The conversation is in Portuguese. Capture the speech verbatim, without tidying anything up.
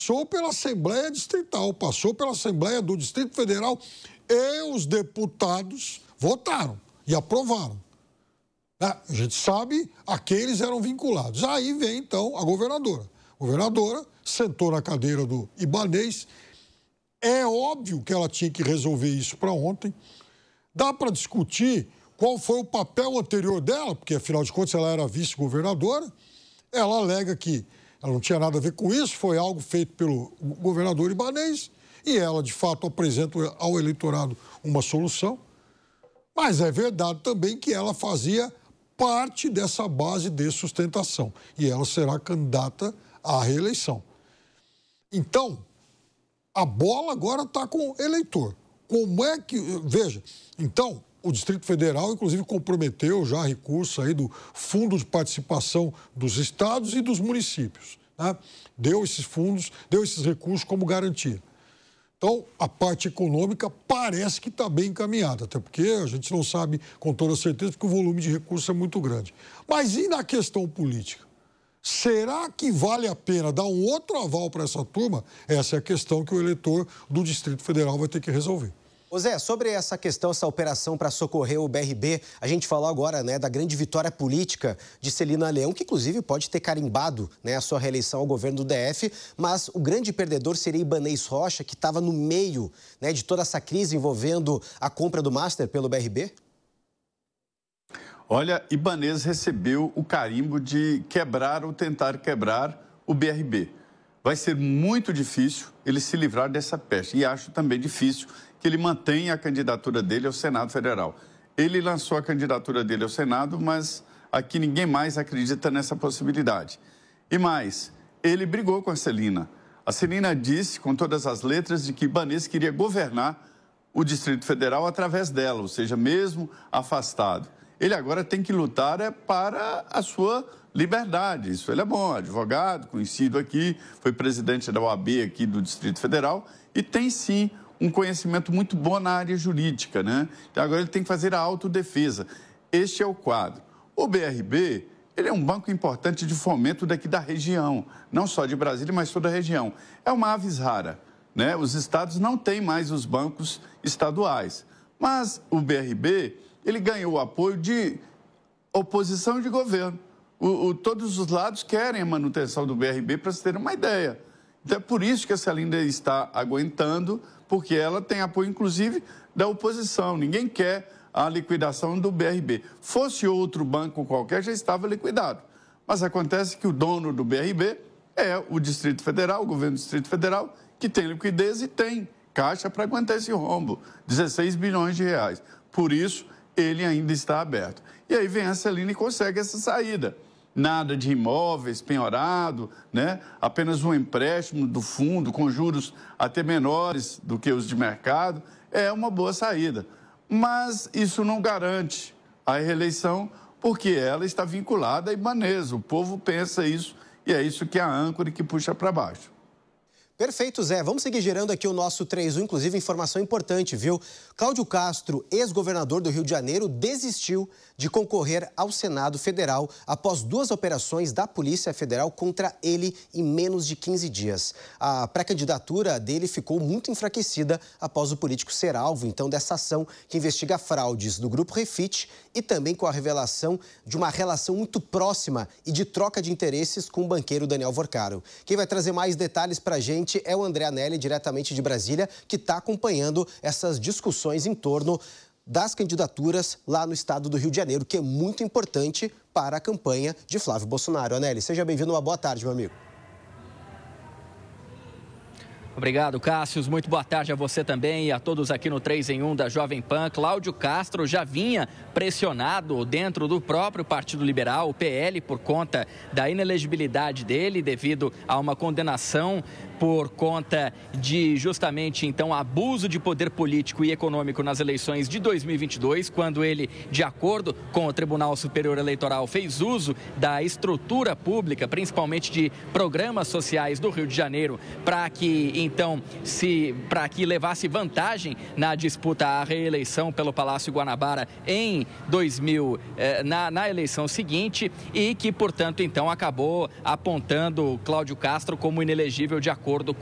passou pela Assembleia Distrital, passou pela Assembleia do Distrito Federal e os deputados votaram e aprovaram. A gente sabe, aqueles eram vinculados. Aí vem, então, a governadora. A governadora sentou na cadeira do Ibanez. É óbvio que ela tinha que resolver isso para ontem. Dá para discutir qual foi o papel anterior dela, porque, afinal de contas, ela era vice-governadora. Ela alega que ela não tinha nada a ver com isso, foi algo feito pelo governador Ibanez, e ela, de fato, apresenta ao eleitorado uma solução. Mas é verdade também que ela fazia parte dessa base de sustentação, e ela será candidata à reeleição. Então, a bola agora está com o eleitor. Como é que... Veja, então, o Distrito Federal, inclusive, comprometeu já recurso aí do Fundo de Participação dos Estados e dos municípios, né? Deu esses fundos, deu esses recursos como garantia. Então, a parte econômica parece que está bem encaminhada, até porque a gente não sabe com toda certeza, porque o volume de recursos é muito grande. Mas e na questão política? Será que vale a pena dar um outro aval para essa turma? Essa é a questão que o eleitor do Distrito Federal vai ter que resolver. Ô Zé, sobre essa questão, essa operação para socorrer o B R B, a gente falou agora, né, da grande vitória política de Celina Leão, que inclusive pode ter carimbado, né, a sua reeleição ao governo do D F, mas o grande perdedor seria Ibanez Rocha, que estava no meio, né, de toda essa crise envolvendo a compra do Master pelo B R B? Olha, Ibanez recebeu o carimbo de quebrar ou tentar quebrar o B R B. Vai ser muito difícil ele se livrar dessa peste, e acho também difícil que ele mantenha a candidatura dele ao Senado Federal. Ele lançou a candidatura dele ao Senado, mas aqui ninguém mais acredita nessa possibilidade. E mais, ele brigou com a Celina. A Celina disse, com todas as letras, de que Ibanez queria governar o Distrito Federal através dela, ou seja, mesmo afastado. Ele agora tem que lutar é para a sua liberdade. Isso ele é bom, advogado, conhecido aqui, foi presidente da O A B aqui do Distrito Federal e tem sim um conhecimento muito bom na área jurídica, né? Então, agora ele tem que fazer a autodefesa. Este é o quadro. O B R B, ele é um banco importante de fomento daqui da região, não só de Brasília, mas toda a região. É uma aves rara, né? Os estados não têm mais os bancos estaduais, mas o B R B, ele ganhou o apoio de oposição e de governo. O, o, todos os lados querem a manutenção do B R B, para se ter uma ideia. Então, é por isso que a Celina está aguentando, porque ela tem apoio, inclusive, da oposição. Ninguém quer a liquidação do B R B. Fosse outro banco qualquer, já estava liquidado. Mas acontece que o dono do B R B é o Distrito Federal, o governo do Distrito Federal, que tem liquidez e tem caixa para aguentar esse rombo, dezesseis bilhões de reais. Por isso, ele ainda está aberto. E aí vem a Celina e consegue essa saída. Nada de imóveis, penhorado, né? Apenas um empréstimo do fundo com juros até menores do que os de mercado, é uma boa saída. Mas isso não garante a reeleição, porque ela está vinculada a Ibanez. O povo pensa isso e é isso que é a âncora que puxa para baixo. Perfeito, Zé. Vamos seguir gerando aqui o nosso três um, inclusive informação importante, viu? Cláudio Castro, ex-governador do Rio de Janeiro, desistiu de concorrer ao Senado Federal após duas operações da Polícia Federal contra ele em menos de quinze dias. A pré-candidatura dele ficou muito enfraquecida após o político ser alvo, então, dessa ação que investiga fraudes do Grupo Refit e também com a revelação de uma relação muito próxima e de troca de interesses com o banqueiro Daniel Vorcaro. Quem vai trazer mais detalhes para a gente é o André Anelli, diretamente de Brasília, que está acompanhando essas discussões em torno das candidaturas lá no estado do Rio de Janeiro, que é muito importante para a campanha de Flávio Bolsonaro. Anelli, seja bem-vindo, uma boa tarde, meu amigo. Obrigado, Cássio. Muito boa tarde a você também e a todos aqui no três em um da Jovem Pan. Cláudio Castro já vinha pressionado dentro do próprio Partido Liberal, o P L, por conta da inelegibilidade dele devido a uma condenação por conta de justamente, então, abuso de poder político e econômico nas eleições de dois mil e vinte e dois, quando ele, de acordo com o Tribunal Superior Eleitoral, fez uso da estrutura pública, principalmente de programas sociais do Rio de Janeiro, para que, então, se para que levasse vantagem na disputa à reeleição pelo Palácio Guanabara em dois mil, eh, na, na eleição seguinte, e que, portanto, então acabou apontando Cláudio Castro como inelegível de acordo